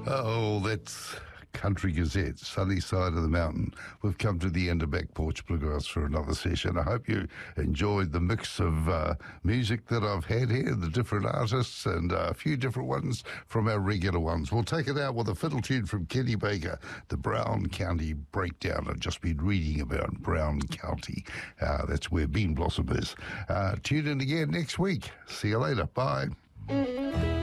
Oh, that's Country Gazette, sunny side of the mountain. We've come to the end of Back Porch Bluegrass for another session. I hope you enjoyed the mix of music that I've had here, the different artists and a few different ones from our regular ones. We'll take it out with a fiddle tune from Kenny Baker, the Brown County Breakdown. I've just been reading about Brown County. That's where Bean Blossom is. Tune in again next week. See you later. Bye.